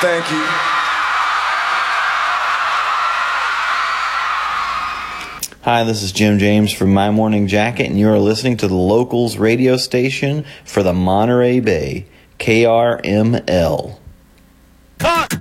Thank you. Hi, this is Jim James from My Morning Jacket, and you are listening to the Locals radio station for the Monterey Bay, KRML. Cut!